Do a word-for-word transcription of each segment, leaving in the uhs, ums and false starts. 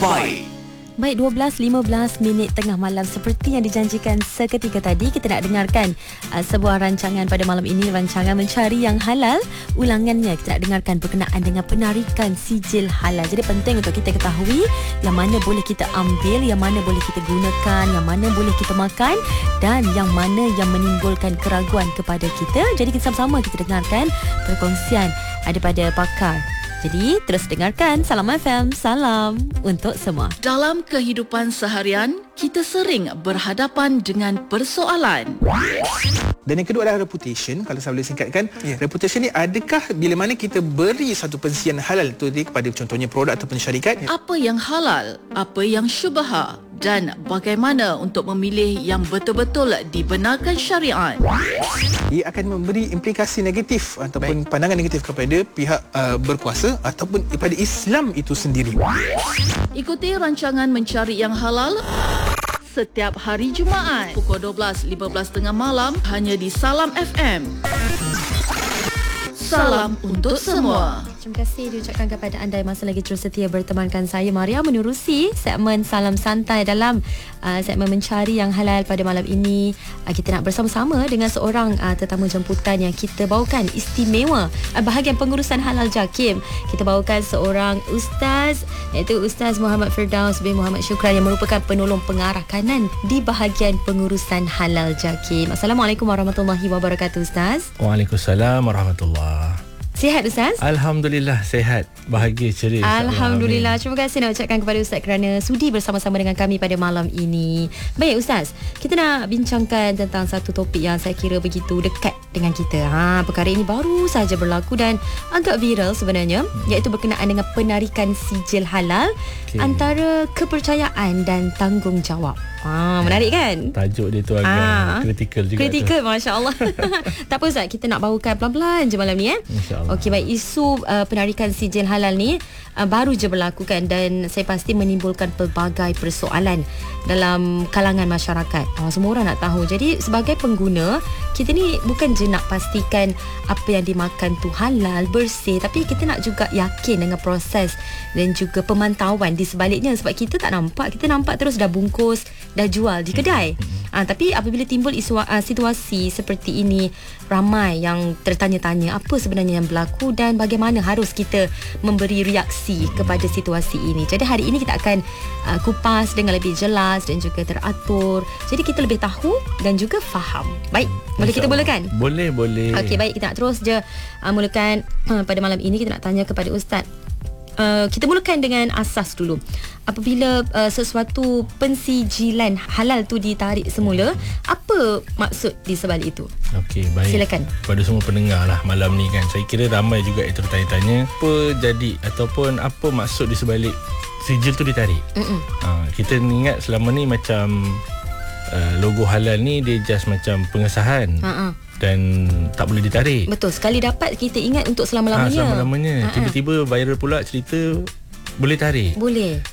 terbaik. Baik, dua belas lima belas minit tengah malam. Seperti yang dijanjikan seketika tadi, kita nak dengarkan uh, sebuah rancangan pada malam ini, rancangan Mencari Yang Halal. Ulangannya, kita nak dengarkan berkenaan dengan penarikan sijil halal. Jadi penting untuk kita ketahui yang mana boleh kita ambil, yang mana boleh kita gunakan, yang mana boleh kita makan dan yang mana yang menimbulkan keraguan kepada kita. Jadi kita sama-sama kita dengarkan perkongsian daripada pakar. Jadi terus dengarkan Salam F M, salam untuk semua. Dalam kehidupan seharian, kita sering berhadapan dengan persoalan. Dan yang kedua adalah reputation. Kalau saya boleh singkatkan, yeah. Reputation ni adakah bila mana kita beri satu pensian halal tu kepada contohnya produk ataupun syarikat, yeah. Apa yang halal, apa yang syubha, dan bagaimana untuk memilih yang betul-betul dibenarkan syariat. Ia akan memberi implikasi negatif ataupun Baik. pandangan negatif kepada pihak uh, berkuasa ataupun kepada Islam itu sendiri. Ikuti rancangan Mencari Yang Halal setiap hari Jumaat pukul dua belas lima belas tengah malam hanya di Salam F M. Salam untuk semua. Terima kasih diucapkan kepada anda yang masih lagi terus setia bertemankan saya Maria menerusi segmen Salam Santai dalam uh, segmen Mencari Yang Halal pada malam ini. Uh, kita nak bersama-sama dengan seorang uh, tetamu jemputan yang kita bawakan istimewa, uh, bahagian pengurusan halal JAKIM. Kita bawakan seorang ustaz, iaitu Ustaz Muhammad Firdaus bin Muhammad Syukran yang merupakan penolong pengarah kanan di bahagian pengurusan halal JAKIM. Assalamualaikum warahmatullahi wabarakatuh, Ustaz. Waalaikumsalam warahmatullahi. Sihat, Ustaz? Alhamdulillah, sihat. Bahagia, ceria. Alhamdulillah. Terima kasih nak ucapkan kepada Ustaz kerana sudi bersama-sama dengan kami pada malam ini. Baik, Ustaz, kita nak bincangkan tentang satu topik yang saya kira begitu dekat dengan kita. Ha, perkara ini baru saja berlaku dan agak viral sebenarnya, iaitu berkenaan dengan penarikan sijil halal, okay. Antara kepercayaan dan tanggungjawab. Ha, menarik kan? Tajuk dia tu agak ha. kritikal juga. Kritikal, Masya Allah. Tak apa, Ustaz, kita nak bawakan pelan-pelan je malam ni, eh? InsyaAllah. Okey, baik, isu uh, penarikan sijil halal ni uh, baru je berlaku kan, dan saya pasti menimbulkan pelbagai persoalan dalam kalangan masyarakat. Uh, semua orang nak tahu. Jadi sebagai pengguna, kita ni bukan je nak pastikan apa yang dimakan tu halal, bersih, tapi kita nak juga yakin dengan proses dan juga pemantauan di sebaliknya, sebab kita tak nampak. Kita nampak terus dah bungkus, dah jual di kedai. Uh, tapi apabila timbul isu, uh, situasi seperti ini, ramai yang tertanya-tanya apa sebenarnya yang berlaku dan bagaimana harus kita memberi reaksi kepada situasi ini. Jadi hari ini kita akan uh, kupas dengan lebih jelas dan juga teratur. Jadi kita lebih tahu dan juga faham. Baik, boleh kita mulakan? Boleh, boleh. Okey, baik, kita nak terus je uh, mulakan uh, pada malam ini. Kita nak tanya kepada Ustaz. Uh, kita mulakan dengan asas dulu. Apabila uh, sesuatu pensijilan halal tu ditarik semula, apa maksud di sebalik itu? Okey, baik. Silakan. Kepada semua pendengar lah malam ni kan, saya kira ramai juga yang tertanya-tanya apa jadi ataupun apa maksud di sebalik sijil tu ditarik. Uh, kita ingat selama ni macam uh, logo halal ni dia just macam pengesahan. Uh-uh. Dan tak boleh ditarik. Betul, sekali dapat kita ingat untuk selama-lamanya. Ha, selama-lamanya. Ha-ha. Tiba-tiba viral pula cerita boleh tarik. Boleh.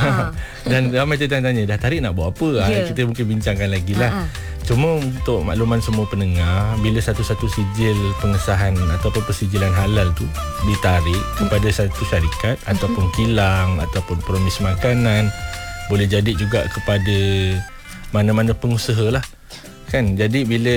Dan ramai tanya-tanya, dah tarik nak buat apa? Yeah. Ha, kita mungkin bincangkan lagi lah. Cuma untuk makluman semua pendengar, bila satu-satu sijil pengesahan ataupun persijilan halal tu ditarik kepada hmm. satu syarikat hmm. ataupun kilang ataupun peremis makanan, boleh jadi juga kepada mana-mana pengusaha lah. Kan? Jadi bila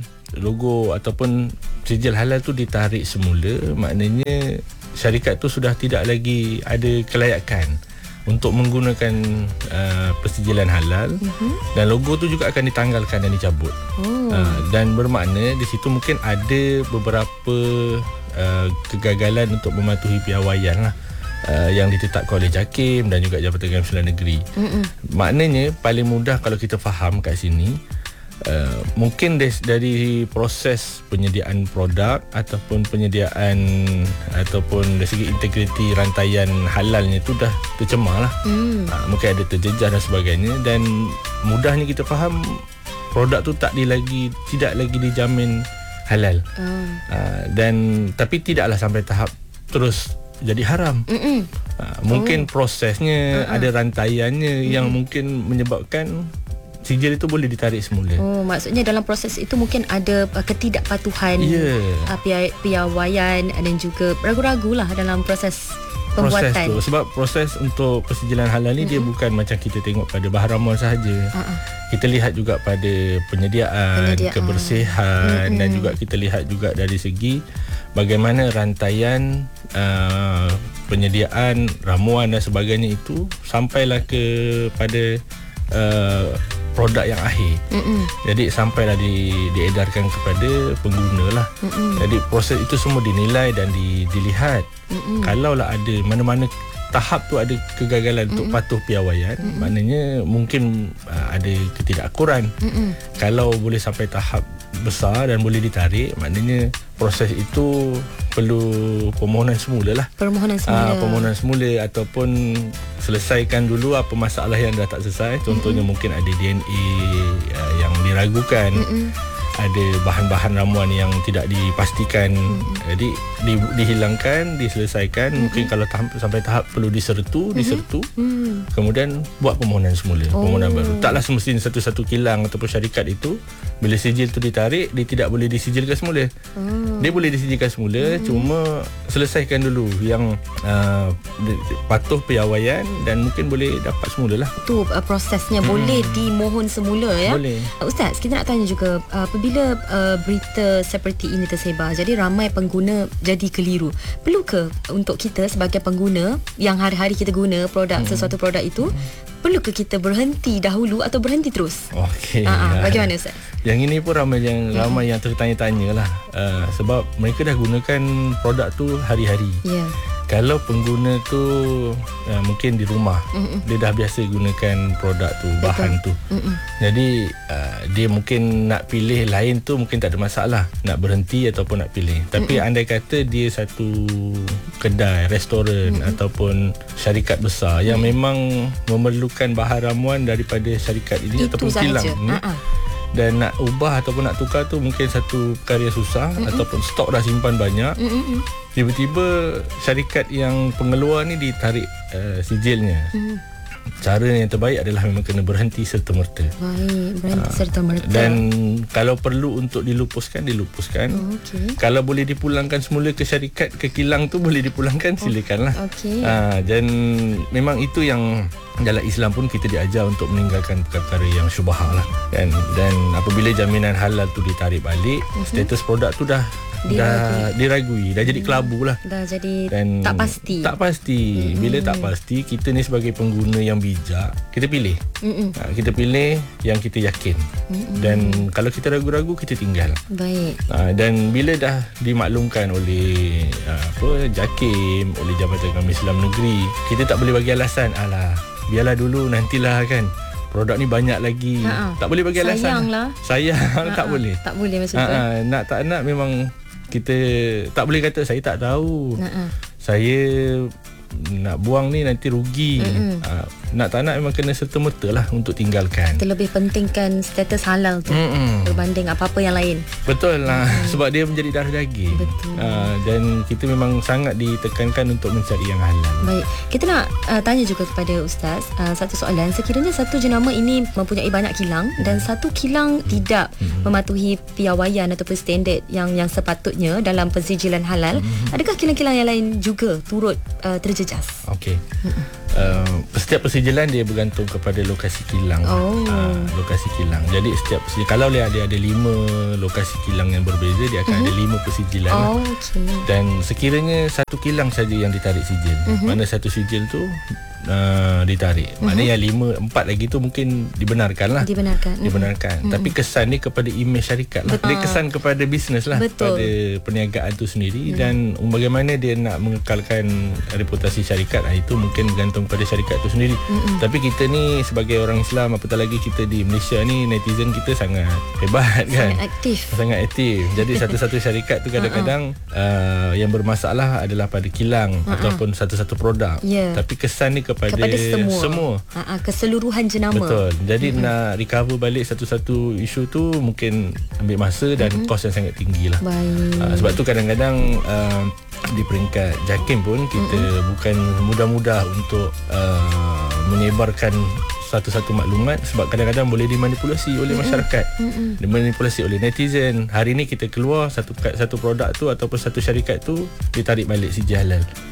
logo ataupun sijil halal tu ditarik semula, maknanya syarikat tu sudah tidak lagi ada kelayakan untuk menggunakan uh, persijilan halal, uh-huh. dan logo tu juga akan ditanggalkan dan dicabut. Oh. Uh, dan bermakna di situ mungkin ada beberapa uh, kegagalan untuk mematuhi piawaian lah, uh, yang ditetapkan oleh JAKIM dan juga Jabatan Kamsulan Negeri. Uh-uh. Maknanya paling mudah kalau kita faham kat sini, Uh, mungkin des, dari proses penyediaan produk ataupun penyediaan ataupun dari segi integriti rantaian halalnya tu dah tercemar lah. mm. uh, Mungkin ada terjejas dan sebagainya, dan mudahnya kita faham produk tu tak di lagi tidak lagi dijamin halal. mm. uh, Dan tapi tidaklah sampai tahap terus jadi haram. uh, Mungkin oh. prosesnya uh-uh. ada rantaiannya mm. yang mungkin menyebabkan sijil itu boleh ditarik semula. Oh, maksudnya dalam proses itu mungkin ada uh, ketidakpatuhan, yeah. uh, pia- piawaian dan juga ragu-ragu lah dalam proses proses Pembuatan. tu. Sebab proses untuk persijilan halal ni mm-hmm. dia bukan macam kita tengok pada bahan ramuan sahaja. Uh-uh. Kita lihat juga pada penyediaan, penyediaan. kebersihan mm-hmm. dan juga kita lihat juga dari segi bagaimana rantaian uh, penyediaan ramuan dan sebagainya itu sampailah kepada uh, produk yang akhir. Mm-mm. Jadi sampailah di, diedarkan kepada pengguna lah. Mm-mm. Jadi proses itu semua dinilai dan di, dilihat. Mm-mm. Kalaulah ada mana-mana tahap tu ada kegagalan Mm-mm. untuk patuh piawaian, Mm-mm. maknanya mungkin uh, ada ketidakakuran. Mm-mm. Kalau boleh sampai tahap besar dan boleh ditarik, maknanya proses itu perlu permohonan semula lah. Permohonan semula. Uh, permohonan semula ataupun selesaikan dulu apa masalah yang dah tak selesai. Contohnya mm-hmm. mungkin ada D N A uh, yang diragukan. Mm-hmm. Ada bahan-bahan ramuan yang tidak dipastikan. Mm-hmm. Jadi di, dihilangkan, diselesaikan. Mm-hmm. Mungkin kalau tahap, sampai tahap perlu disertu, mm-hmm. disertu. Mm-hmm. Kemudian buat permohonan semula, oh. permohonan baru. Taklah semestinya satu-satu kilang ataupun syarikat itu bila sijil tu ditarik, dia tidak boleh disijilkan semula. Mm. Dia boleh disijilkan semula, mm-hmm. cuma selesaikan dulu yang uh, patuh piawaian dan mungkin boleh dapat semula lah. Tu uh, prosesnya mm-hmm. boleh dimohon semula ya. Boleh. Uh, Ustaz, kita nak tanya juga uh, apabila uh, berita seperti ini tersebar, jadi ramai pengguna jadi keliru. Perlu ke untuk kita sebagai pengguna yang hari-hari kita guna produk hmm. sesuatu produk itu, hmm. perlu ke kita berhenti dahulu atau berhenti terus? Okey. Uh-huh. Bagaimana Ustaz? Yang ini pun ramai yang hmm. ramai yang tertanya-tanya lah. Uh, sebab mereka dah gunakan produk tu hari-hari. Ya. Yeah. Kalau pengguna tu uh, mungkin di rumah, Mm-mm. dia dah biasa gunakan produk tu, Betul. bahan tu. Mm-mm. Jadi uh, dia mungkin nak pilih lain tu mungkin tak ada masalah, nak berhenti ataupun nak pilih. Tapi Mm-mm. andai kata dia satu kedai, restoran Mm-mm. ataupun syarikat besar yang Mm-mm. memang memerlukan bahan ramuan daripada syarikat ini itu ataupun kilang ni, uh-uh. dan nak ubah ataupun nak tukar tu mungkin satu perkara yang susah. Mm-mm. Ataupun stok dah simpan banyak. Mm-mm. Tiba-tiba syarikat yang pengeluar ni ditarik uh, sijilnya. Mm. Cara yang terbaik adalah memang kena berhenti serta-merta. Baik, berhenti uh, serta-merta. Dan kalau perlu untuk dilupuskan, dilupuskan. Oh, okay. Kalau boleh dipulangkan semula ke syarikat, ke kilang tu boleh dipulangkan, oh, silakanlah. Okay. Uh, dan memang itu yang dalam Islam pun kita diajar untuk meninggalkan perkara yang syubhah lah. Dan, dan apabila jaminan halal tu ditarik balik, uh-huh. status produk tu dah Diragui. dah diragui, dah jadi kelabu lah. Dah jadi dan tak pasti. Tak pasti. Hmm. Bila tak pasti, kita ni sebagai pengguna yang bijak, kita pilih. Ha, kita pilih yang kita yakin. Mm-mm. Dan kalau kita ragu-ragu, kita tinggal. Baik. Ha, dan bila dah dimaklumkan oleh apa JAKIM, oleh Jabatan Kami Islam Negeri, kita tak boleh bagi alasan, alah, biarlah dulu, nantilah kan. Produk ni banyak lagi. Ha-ha. Tak boleh bagi alasan. Sayanglah. Sayang. Ha-ha. Tak boleh. Tak boleh maksudnya. Ha-ha. Nak tak nak memang kita tak boleh kata saya tak tahu. Ha-ha. Saya nak buang ni nanti rugi. Ha, nak tak nak memang kena serta-merta lah untuk tinggalkan. Terlebih pentingkan status halal tu Mm-mm. berbanding apa-apa yang lain. Betul lah. Mm. Sebab dia menjadi darah daging. Betul. Ha, dan kita memang sangat ditekankan untuk mencari yang halal. Baik. Kita nak uh, tanya juga kepada Ustaz uh, satu soalan. Sekiranya satu jenama ini mempunyai banyak kilang mm. dan satu kilang mm. tidak mm. mematuhi piawaian ataupun standard yang yang sepatutnya dalam pensijilan halal, mm. adakah kilang-kilang yang lain juga turut uh, terjejas? Okey. Uh, setiap persijilan dia bergantung kepada lokasi kilang. Oh. Uh, lokasi kilang. Jadi setiap kalau dia ada ada lima lokasi kilang yang berbeza, dia akan uh-huh. ada lima persijilan. Oh, okay. Dan sekiranya satu kilang saja yang ditarik sijil, uh-huh. mana satu sijil tu Uh, ditarik. Uh-huh. Maknanya yang lima, empat lagi tu mungkin dibenarkan lah. Dibenarkan. Dibenarkan. Uh-huh. Tapi kesan ni kepada imej syarikat lah. Dia kesan kepada bisnes lah. Betul. Pada perniagaan tu sendiri. Uh-huh. Dan bagaimana dia nak mengekalkan reputasi syarikat, itu mungkin bergantung pada syarikat tu sendiri. Uh-huh. Tapi kita ni sebagai orang Islam, apatah lagi kita di Malaysia ni, netizen kita sangat hebat kan. Sangat aktif. Sangat aktif. Jadi satu-satu syarikat tu kadang-kadang uh-huh. uh, yang bermasalah adalah pada kilang uh-huh. ataupun satu-satu produk. Yeah. Tapi kesan ni kepada, kepada semua, semua. Ha, keseluruhan jenama. Betul. Jadi mm-hmm. nak recover balik satu-satu isu tu mungkin ambil masa dan mm-hmm. kos yang sangat tinggi lah. Baik. Uh, sebab tu kadang-kadang uh, di peringkat JAKIM pun kita mm-hmm. bukan mudah-mudah untuk uh, menyebarkan satu-satu maklumat sebab kadang-kadang boleh dimanipulasi oleh mm-hmm. masyarakat. Mm-hmm. Dimanipulasi oleh netizen. Hari ni kita keluar satu satu produk tu ataupun satu syarikat tu ditarik balik sijil halal.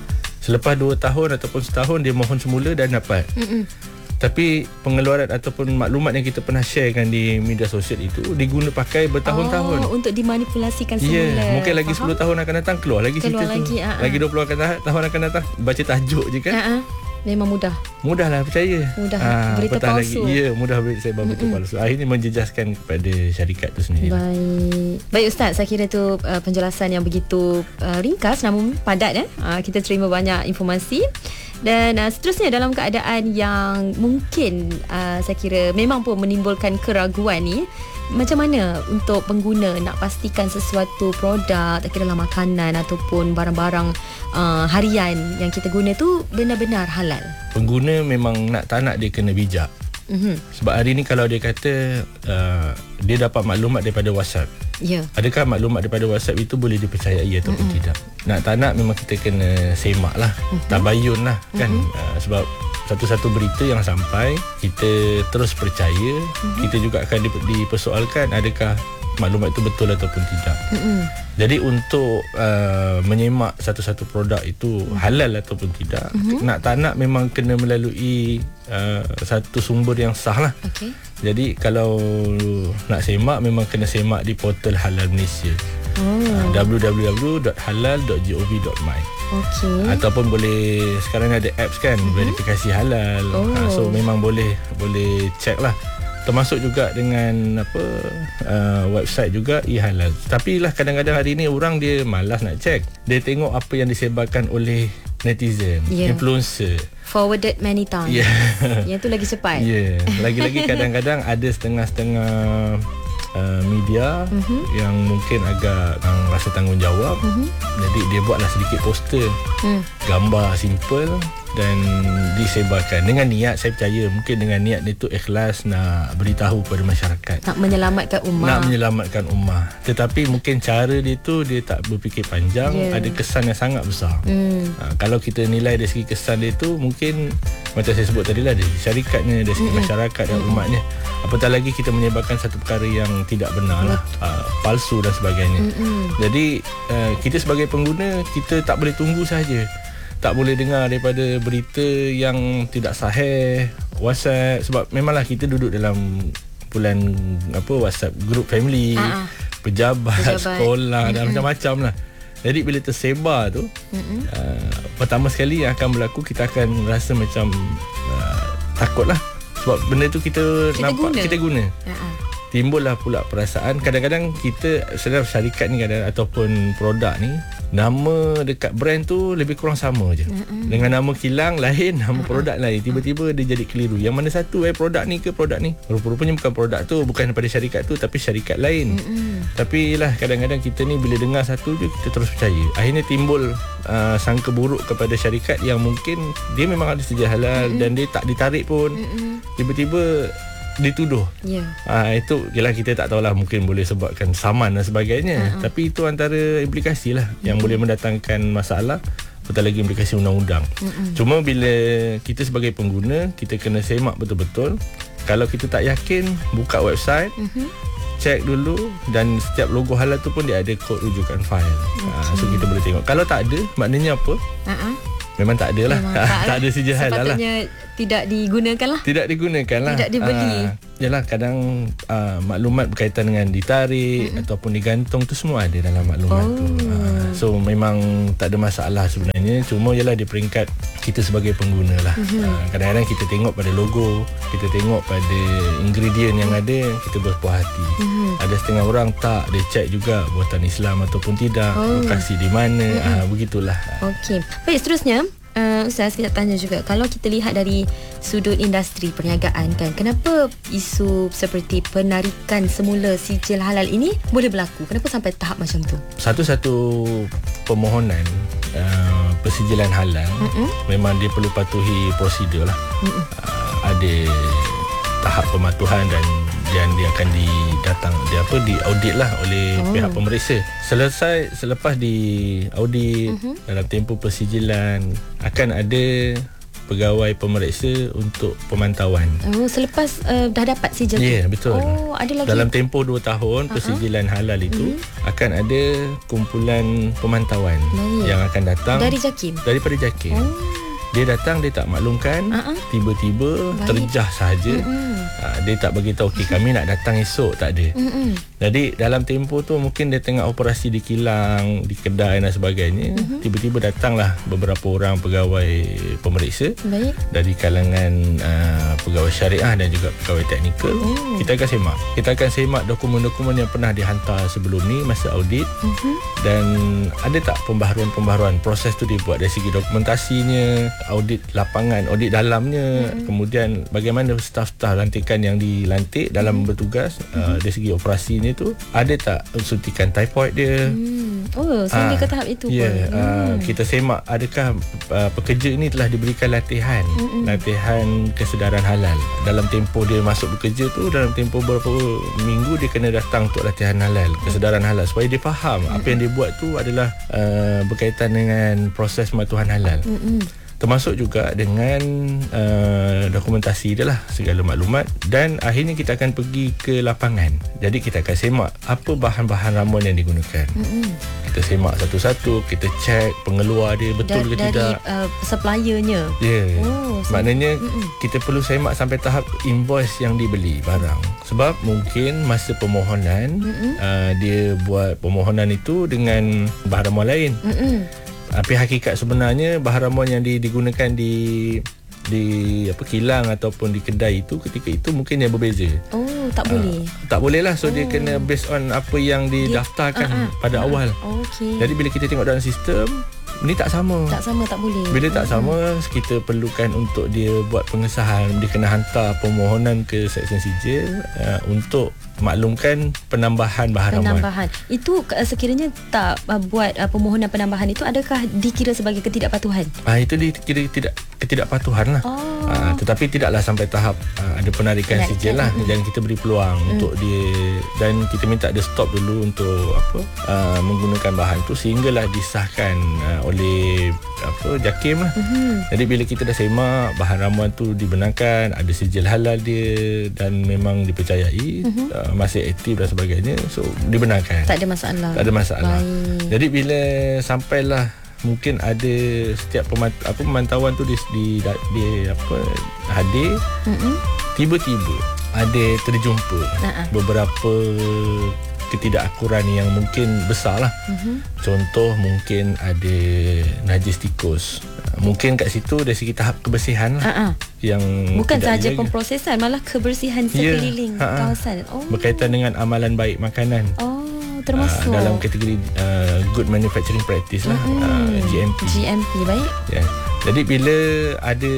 Selepas dua tahun ataupun setahun dia mohon semula dan dapat. Mm-mm. Tapi pengeluaran ataupun maklumat yang kita pernah sharekan di media sosial itu diguna pakai bertahun-tahun. Oh, untuk dimanipulasikan semula. Ya, yeah, mungkin lagi Faham? sepuluh tahun akan datang keluar lagi keluar cerita lagi, tu. uh-huh. Lagi dua puluh tahun akan datang baca tajuk je kan. Uh-huh. Memang mudah. Mudahlah percaya. Mudah ha, berita palsu. Lagi, ya, mudah berita berita palsu. Akhirnya menjejaskan kepada syarikat tu sendiri. Baik. Baik Ustaz, saya kira tu uh, penjelasan yang begitu uh, ringkas namun padat eh. Uh, kita terima banyak informasi. Dan uh, seterusnya dalam keadaan yang mungkin uh, saya kira memang pun menimbulkan keraguan ni, macam mana untuk pengguna nak pastikan sesuatu produk, tak kira lah makanan ataupun barang-barang uh, harian yang kita guna tu benar-benar halal? Pengguna memang nak tak nak dia kena bijak. Mm-hmm. Sebab hari ni kalau dia kata uh, dia dapat maklumat daripada WhatsApp, yeah. Adakah maklumat daripada WhatsApp itu boleh dipercayai ataupun mm-hmm. tidak? Nak tak nak memang kita kena semak lah, mm-hmm. tabayun lah kan. Mm-hmm. uh, Sebab satu-satu berita yang sampai kita terus percaya, mm-hmm. kita juga akan dipersoalkan adakah maklumat itu betul ataupun tidak. Mm-hmm. Jadi untuk uh, menyemak satu-satu produk itu mm-hmm. halal ataupun tidak, mm-hmm. nak tak nak memang kena melalui uh, satu sumber yang sah lah. Okay. Jadi kalau nak semak memang kena semak di portal Halal Malaysia. Oh. uh, w w w dot halal dot gov dot my. Okay. Ataupun boleh sekarang ada apps kan, mm-hmm. verifikasi halal. Oh. Uh, so memang boleh boleh check lah. Termasuk juga dengan apa uh, website juga e-halal. Tapi lah kadang-kadang hari ni orang dia malas nak check. Dia tengok apa yang disebarkan oleh netizen, yeah. influencer. Forwarded many times. Yeah. Yang tu lagi cepat. Ya. Yeah. Lagi-lagi kadang-kadang ada setengah-setengah uh, media mm-hmm. yang mungkin agak um, rasa tanggungjawab. Mm-hmm. Jadi dia buatlah sedikit poster, mm. gambar simple dan disebarkan dengan niat, saya percaya mungkin dengan niat dia tu ikhlas nak beritahu kepada masyarakat, nak menyelamatkan ummah, nak menyelamatkan ummah. Tetapi mungkin cara dia tu dia tak berfikir panjang, yeah. ada kesan yang sangat besar. mm. ha, Kalau kita nilai dari segi kesan dia tu, mungkin macam saya sebut tadi lah, dari syarikatnya, dari segi mm-hmm. masyarakat dan mm-hmm. umatnya. Apatah lagi kita menyebarkan satu perkara yang tidak benar lah, uh, palsu dan sebagainya. mm-hmm. Jadi uh, kita sebagai pengguna, kita tak boleh tunggu saja, tak boleh dengar daripada berita yang tidak sahih WhatsApp. Sebab memanglah kita duduk dalam bulan apa WhatsApp group family, uh-huh. pejabat, pejabat, sekolah, mm-hmm. dan macam-macam lah. Jadi bila tersebar tu, mm-hmm. uh, pertama sekali yang akan berlaku, kita akan rasa macam uh, takut lah. Sebab benda tu kita, kita nampak guna. kita guna uh-huh. Timbullah pula perasaan, kadang-kadang kita sedang syarikat ni kadang, ataupun produk ni, nama dekat brand tu lebih kurang sama je. Mm-hmm. Dengan nama kilang lain, nama mm-hmm. produk lain. Tiba-tiba dia jadi keliru. Yang mana satu eh produk ni ke produk ni? Rupa-rupanya bukan produk tu, bukan daripada syarikat tu, tapi syarikat lain. Mm-hmm. Tapi lah kadang-kadang kita ni bila dengar satu je kita terus percaya. Akhirnya timbul uh, sangka buruk kepada syarikat yang mungkin dia memang ada sedia halal, mm-hmm. dan dia tak ditarik pun. Mm-hmm. Tiba-tiba dituduh. Yeah. Ha, itu ialah kita tak tahulah, mungkin boleh sebabkan saman dan sebagainya. Uh-huh. Tapi itu antara implikasi lah yang uh-huh. boleh mendatangkan masalah, apatah lagi implikasi undang-undang. Uh-huh. Cuma bila kita sebagai pengguna, kita kena semak betul-betul. Kalau kita tak yakin, buka website, uh-huh. check dulu, dan setiap logo halal tu pun dia ada kod rujukan file. Okay. Ha, so kita boleh tengok. Kalau tak ada, maknanya apa? Uh-huh. Memang tak ada lah. Memang tak, tak ada sedia halal lah. Sepatutnya tidak digunakan lah. Tidak digunakan lah. Tidak dibeli. Uh, yalah, kadang uh, maklumat berkaitan dengan ditarik mm-hmm. ataupun digantung tu semua ada dalam maklumat oh. tu. Uh, so memang tak ada masalah sebenarnya. Cuma yalah di peringkat kita sebagai pengguna lah. Mm-hmm. Uh, kadang-kadang kita tengok pada logo, kita tengok pada ingredient yang ada, kita berpuas hati. Mm-hmm. Ada setengah orang tak, dia check juga buatan Islam ataupun tidak, oh. lokasi di mana, mm-hmm. uh, begitulah. Okey. Baik, seterusnya Uh, Ustaz, kita tanya juga, kalau kita lihat dari sudut industri perniagaan kan, kenapa isu seperti penarikan semula sijil halal ini boleh berlaku? Kenapa sampai tahap macam tu? Satu-satu permohonan uh, persijilan halal, mm-mm. memang dia perlu patuhi prosedur lah. uh, Ada tahap pematuhan dan dan dia akan didatang dia apa di audit lah oleh oh. pihak pemeriksa. Selesai selepas di audit, uh-huh. dalam tempoh persijilan akan ada pegawai pemeriksa untuk pemantauan. Oh, selepas uh, dah dapat sijil. Ya, yeah, betul. Oh, ada lagi. Dalam tempoh dua tahun uh-huh. persijilan halal itu uh-huh. akan ada kumpulan pemantauan Baik. yang akan datang dari JAKIM. Daripada JAKIM. Oh. Dia datang, dia tak maklumkan, uh-huh. tiba-tiba Baik. terjah sahaja. Uh-huh. Uh, dia tak bagi tahu, okey kami nak datang esok, tak ada. Uh-huh. Jadi dalam tempoh tu mungkin dia tengah operasi di kilang, di kedai dan sebagainya. Uh-huh. Tiba-tiba datanglah beberapa orang pegawai pemeriksa Baik. dari kalangan uh, pegawai syariah dan juga pegawai teknikal. Uh-huh. Kita akan semak. Kita akan semak dokumen-dokumen yang pernah dihantar sebelum ni masa audit. Uh-huh. Dan ada tak pembaharuan-pembaharuan proses tu dibuat dari segi dokumentasinya, audit lapangan, audit dalamnya, mm-hmm. kemudian bagaimana staf-staf lantikan yang dilantik dalam mm-hmm. bertugas mm-hmm. uh, dari segi operasinya tu, ada tak suntikan typhoid dia. Mm. Oh, sampai uh, ke tahap itu yeah, pun. Uh, mm. kita semak adakah uh, pekerja ini telah diberikan latihan, mm-hmm. latihan kesedaran halal. Dalam tempoh dia masuk bekerja tu, dalam tempoh beberapa minggu dia kena datang untuk latihan halal, kesedaran halal, supaya dia faham mm-hmm. apa yang dia buat tu adalah uh, berkaitan dengan proses pematuhan halal. Mm-hmm. Termasuk juga dengan uh, dokumentasi dia lah, segala maklumat. Dan akhirnya kita akan pergi ke lapangan. Jadi kita akan semak apa bahan-bahan ramuan yang digunakan. Mm-hmm. Kita semak satu-satu, kita cek pengeluar dia betul da- ke dari, tidak. Dari uh, suppliernya. Ya yeah. oh, Maknanya mm-mm. kita perlu semak sampai tahap invoice yang dibeli barang. Sebab mungkin masa permohonan uh, dia buat permohonan itu dengan bahan ramuan lain. Mm-mm. Tapi hakikat sebenarnya bahan ramuan yang digunakan di di apa kilang ataupun di kedai itu ketika itu mungkin yang berbeza. Oh, tak boleh. Uh, tak boleh lah. So oh. dia kena based on apa yang didaftarkan dia, uh, uh, pada uh, awal. Okay. Jadi bila kita tengok dalam sistem, ini tak sama. Tak sama, tak boleh. Bila tak sama, kita perlukan untuk dia buat pengesahan. Dia kena hantar permohonan ke Seksyen Sijil uh, untuk maklumkan penambahan bahan ramuan. Penambahan. Itu uh, sekiranya tak uh, buat uh, permohonan penambahan itu, adakah dikira sebagai ketidakpatuhan? Ah, itu dikira tidak ketidakpatuhan lah. Oh. Ah, tetapi tidaklah sampai tahap uh, ada penarikan Penarikan. sijil lah. Mm. Dan kita beri peluang mm. untuk dia, dan kita minta dia stop dulu untuk apa uh, menggunakan bahan tu sehinggalah disahkan uh, oleh apa JAKIM lah. Mm-hmm. Jadi bila kita dah semak bahan ramuan tu dibenarkan, ada sijil halal dia dan memang dipercayai, mm-hmm. uh, masih aktif dan sebagainya, so dibenarkan. Tak ada masalah. Tak ada masalah. Baik. Jadi bila sampailah mungkin ada setiap pemant- apa pemantauan tu di, di, di apa hadir, mm-hmm. tiba-tiba ada terjumpa uh-uh. beberapa ketidakakuran yang mungkin besar lah. Uh-huh. Contoh mungkin ada najis tikus. Mungkin kat situ dari segi tahap kebersihan lah. Uh-huh. Yang bukan sahaja pemprosesan, malah kebersihan sekeliling yeah. kawasan. Oh. Berkaitan dengan amalan baik makanan. Oh, termasuk. Uh, dalam kategori uh, good manufacturing practice lah. Uh-huh. uh, G M P. G M P, baik. Yeah. Jadi bila ada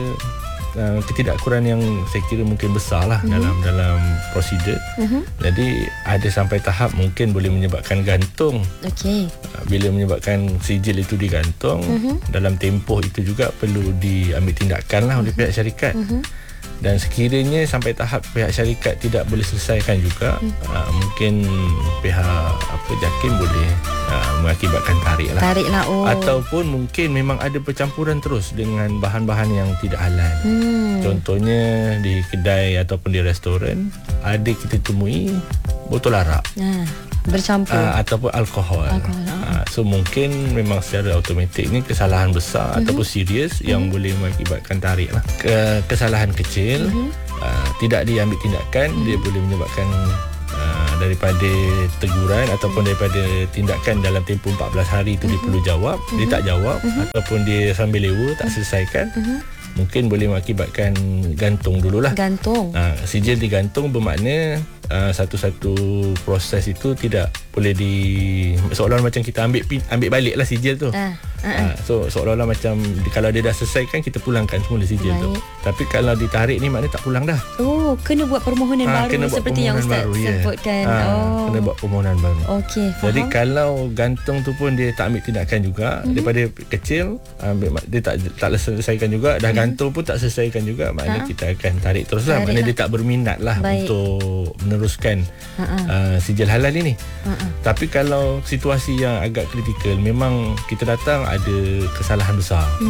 Uh, ketidakakuran yang saya kira mungkin besar lah mm-hmm. dalam dalam prosedur. Mm-hmm. Jadi ada sampai tahap mungkin boleh menyebabkan gantung. Okey. Uh, bila menyebabkan sijil itu digantung, mm-hmm. dalam tempoh itu juga perlu diambil tindakan lah oleh mm-hmm. pihak syarikat. Mm-hmm. Dan sekiranya sampai tahap pihak syarikat tidak boleh selesaikan juga, hmm. uh, mungkin pihak apa JAKIM boleh uh, mengakibatkan tarik lah. Tarik lah. Oh. Ataupun mungkin memang ada percampuran terus dengan bahan-bahan yang tidak halal. Hmm. Contohnya di kedai ataupun di restoran ada kita temui botol arak. Nah. Bercampur uh, ataupun alkohol, alkohol uh, so mungkin memang secara automatik ni kesalahan besar mm-hmm. ataupun serius mm-hmm. yang boleh mengakibatkan tarik lah. Ke, kesalahan kecil mm-hmm. uh, tidak diambil tindakan, mm-hmm. dia boleh menyebabkan uh, daripada teguran ataupun daripada tindakan dalam tempoh empat belas hari tu mm-hmm. dia perlu jawab, mm-hmm. dia tak jawab mm-hmm. ataupun dia sambil lewa tak selesaikan, mm-hmm. mungkin boleh mengakibatkan gantung dululah. Gantung. Uh, sijil digantung bermakna Uh, satu-satu proses itu tidak boleh di seolah-olah macam kita ambil ambil balik lah sijil tu. Uh, uh, uh. Uh, so seolah-olah macam di, kalau dia dah selesaikan kita pulangkan semula sijil Baik. tu. Tapi kalau ditarik ni maknanya tak pulang dah. Oh, kena buat permohonan uh, baru seperti yang Ustaz baru, sebutkan. Yeah. Uh, oh. Kena buat permohonan baru. Okey, faham. Jadi kalau gantung tu pun dia tak ambil tindakan juga, mm-hmm. daripada kecil ambil, dia tak tak selesaikan juga, dah mm-hmm. gantung pun tak selesaikan juga, maknanya uh. kita akan tarik teruslah. Maknanya lah. Dia tak berminat lah Baik. untuk meneruskan uh-uh. uh, sijil halal ini. Uh-uh. Tapi kalau situasi yang agak kritikal, memang kita datang ada kesalahan besar. Hmm.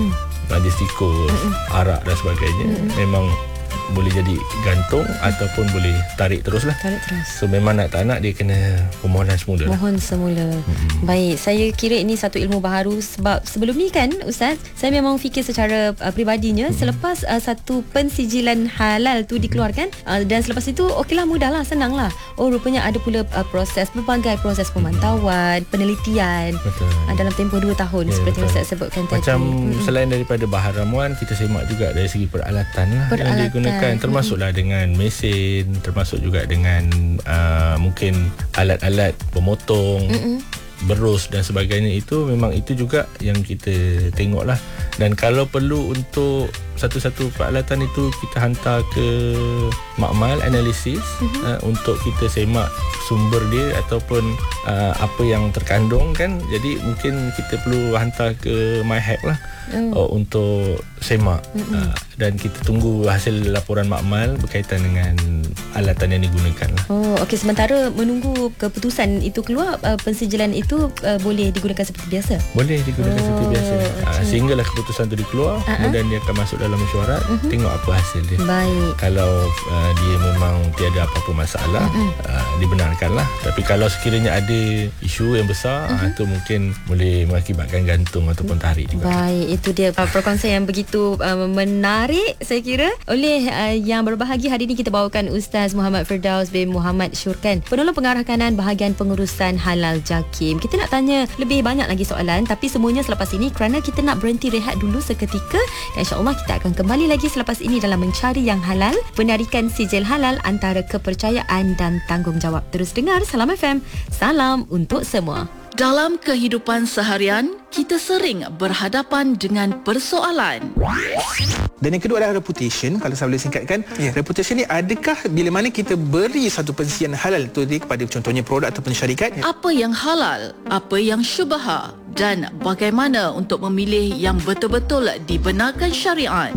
najis tikus, mm-mm. arak dan sebagainya, mm-mm. memang boleh jadi gantung ataupun boleh tarik terus lah. Tarik terus. So memang nak tak nak dia kena permohonan semula. Mohon semula. Hmm. Baik, saya kira ini satu ilmu baharu sebab sebelum ni kan Ustaz, saya memang fikir secara uh, peribadinya hmm. selepas uh, satu pensijilan halal tu dikeluarkan uh, dan selepas itu okeylah, mudahlah, senanglah. Oh, rupanya ada pula uh, proses, berbagai proses pemantauan, penelitian uh, dalam tempoh dua tahun yeah, seperti yang Ustaz sebutkan tadi. Macam hmm. selain daripada bahan ramuan, kita semak juga dari segi peralatan lah peralatan. yang digunakan. Termasuklah mm-hmm. dengan mesin, termasuk juga dengan uh, mungkin alat-alat pemotong, mm-hmm. berus dan sebagainya. Itu memang itu juga yang kita tengoklah. Dan kalau perlu untuk satu-satu peralatan itu kita hantar ke makmal analisis mm-hmm. uh, untuk kita semak sumber dia ataupun uh, apa yang terkandung kan. Jadi mungkin kita perlu hantar ke MyHack lah. Oh. Uh, untuk semak uh, dan kita tunggu hasil laporan makmal berkaitan dengan alatan yang digunakan lah. Oh, okey, sementara menunggu keputusan itu keluar, uh, pensijilan itu uh, boleh digunakan seperti biasa. Boleh digunakan oh, seperti biasa. Okay. Uh, sehinggalah keputusan itu dikeluar, uh-huh. kemudian dia akan masuk dalam mesyuarat, uh-huh. tengok apa hasil dia. Baik. Kalau uh, dia memang tiada apa-apa masalah, uh-huh. uh, dibenarkanlah. Tapi kalau sekiranya ada isu yang besar, uh-huh. uh, itu mungkin boleh mengakibatkan gantung ataupun tarik juga. Baik, itu dia uh, perkongsian yang begitu uh, menarik saya kira oleh uh, yang berbahagia. Hari ini kita bawakan Ustaz Muhammad Firdaus bin Muhammad Syurkan, penolong pengarah kanan bahagian pengurusan halal JAKIM. Kita nak tanya lebih banyak lagi soalan, tapi semuanya selepas ini kerana kita nak berhenti rehat dulu seketika, dan insya-Allah kita akan kembali lagi selepas ini dalam Mencari Yang Halal, penarikan sijil halal antara kepercayaan dan tanggungjawab. Terus dengar Salam F M, salam untuk semua. Dalam kehidupan seharian, kita sering berhadapan dengan persoalan. Dan yang kedua adalah reputation. Kalau saya boleh singkatkan, yeah. reputation ni adakah bila mana kita beri satu pensian halal tu kepada contohnya produk ataupun syarikat, apa yang halal, apa yang syubha, dan bagaimana untuk memilih yang betul-betul dibenarkan syariat.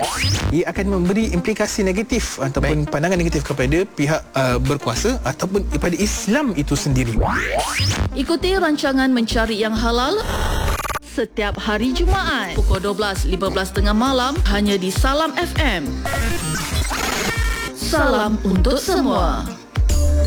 Ia akan memberi implikasi negatif ataupun Baik. pandangan negatif kepada pihak uh, berkuasa ataupun kepada Islam itu sendiri. Ikuti rancangan Mencari Yang Halal setiap hari Jumaat pukul dua belas lima belas tengah malam hanya di Salam F M. Salam untuk semua.